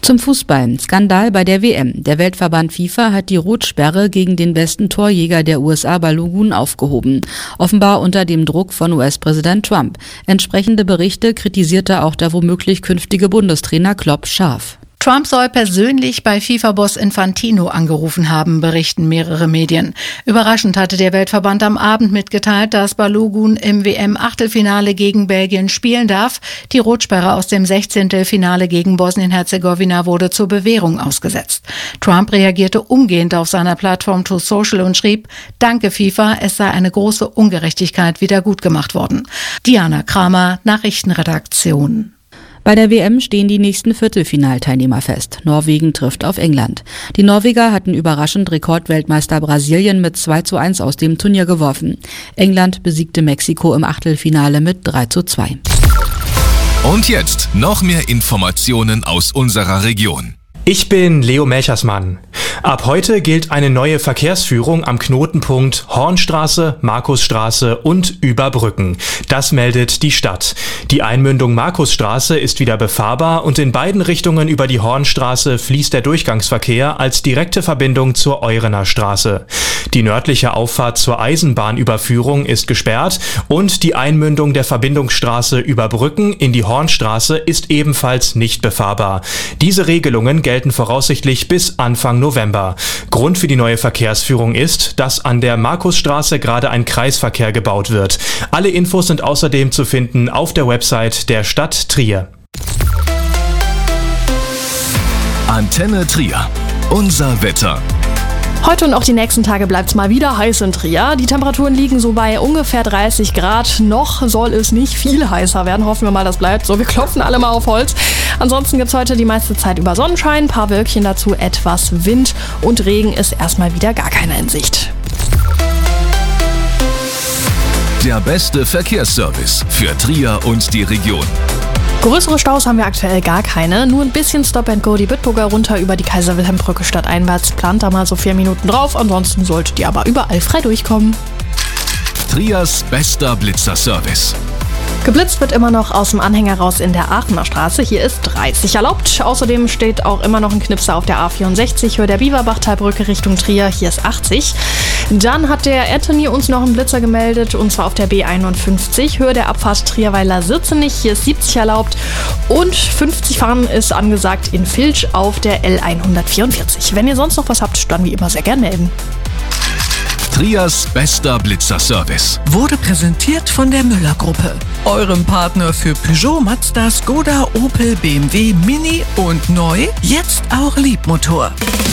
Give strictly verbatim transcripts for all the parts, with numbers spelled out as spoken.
Zum Fußball. Skandal bei der W M. Der Weltverband FIFA hat die Rotsperre gegen den besten Torjäger der U S A Balogun aufgehoben. Offenbar unter dem Druck von U S-Präsident Trump. Entsprechende Berichte kritisierte auch der womöglich künftige Bundestrainer Klopp scharf. Trump soll persönlich bei FIFA-Boss Infantino angerufen haben, berichten mehrere Medien. Überraschend hatte der Weltverband am Abend mitgeteilt, dass Balogun im W M-Achtelfinale gegen Belgien spielen darf. Die Rotsperre aus dem Sechzehntelfinale gegen Bosnien-Herzegowina wurde zur Bewährung ausgesetzt. Trump reagierte umgehend auf seiner Plattform Truth Social und schrieb: Danke FIFA, es sei eine große Ungerechtigkeit wieder gut gemacht worden. Diana Kramer, Nachrichtenredaktion. Bei der W M stehen die nächsten Viertelfinalteilnehmer fest. Norwegen trifft auf England. Die Norweger hatten überraschend Rekordweltmeister Brasilien mit zwei zu eins aus dem Turnier geworfen. England besiegte Mexiko im Achtelfinale mit drei zu zwei. Und jetzt noch mehr Informationen aus unserer Region. Ich bin Leo Melchersmann. Ab heute gilt eine neue Verkehrsführung am Knotenpunkt Hornstraße, Markusstraße und Überbrücken. Das meldet die Stadt. Die Einmündung Markusstraße ist wieder befahrbar und in beiden Richtungen über die Hornstraße fließt der Durchgangsverkehr als direkte Verbindung zur Eurener Straße. Die nördliche Auffahrt zur Eisenbahnüberführung ist gesperrt und die Einmündung der Verbindungsstraße Überbrücken in die Hornstraße ist ebenfalls nicht befahrbar. Diese Regelungen gelten voraussichtlich bis Anfang November. Grund für die neue Verkehrsführung ist, dass an der Markusstraße gerade ein Kreisverkehr gebaut wird. Alle Infos sind außerdem zu finden auf der Website der Stadt Trier. Antenne Trier. Unser Wetter. Heute und auch die nächsten Tage bleibt es mal wieder heiß in Trier. Die Temperaturen liegen so bei ungefähr dreißig Grad. Noch soll es nicht viel heißer werden. Hoffen wir mal, das bleibt so. Wir klopfen alle mal auf Holz. Ansonsten gibt es heute die meiste Zeit über Sonnenschein, ein paar Wölkchen dazu, etwas Wind und Regen ist erstmal wieder gar keiner in Sicht. Der beste Verkehrsservice für Trier und die Region. Größere Staus haben wir aktuell gar keine, nur ein bisschen Stop and Go die Bitburger runter über die Kaiser-Wilhelm-Brücke stadteinwärts. Plant da mal so vier Minuten drauf, ansonsten solltet ihr aber überall frei durchkommen. Triers bester Blitzerservice. Geblitzt wird immer noch aus dem Anhänger raus in der Aachener Straße. Hier ist dreißig erlaubt. Außerdem steht auch immer noch ein Knipser auf der A vierundsechzig, Höhe der Bieberbachtalbrücke Richtung Trier. Hier ist achtzig. Dann hat der Anthony uns noch einen Blitzer gemeldet, und zwar auf der B einundfünfzig, Höhe der Abfahrt Trierweiler-Sirzenich. Hier ist siebzig erlaubt. Und fünfzig fahren ist angesagt in Filch auf der L hundertvierundvierzig. Wenn ihr sonst noch was habt, dann wie immer sehr gerne melden. Triers bester Blitzerservice wurde präsentiert von der Müller-Gruppe, eurem Partner für Peugeot, Mazda, Skoda, Opel, B M W, Mini und neu, jetzt auch Liebmotor.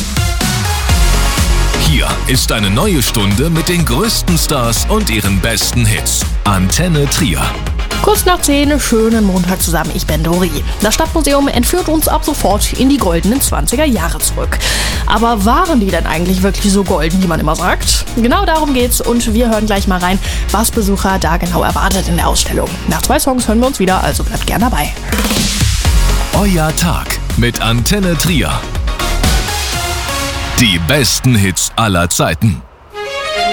Hier ist eine neue Stunde mit den größten Stars und ihren besten Hits. Antenne Trier. Kurz nach zehn, schönen Montag zusammen, ich bin Dori. Das Stadtmuseum entführt uns ab sofort in die goldenen zwanziger Jahre zurück. Aber waren die denn eigentlich wirklich so golden, wie man immer sagt? Genau darum geht's und wir hören gleich mal rein, was Besucher da genau erwartet in der Ausstellung. Nach zwei Songs hören wir uns wieder, also bleibt gern dabei. Euer Tag mit Antenne Trier. Die besten Hits aller Zeiten.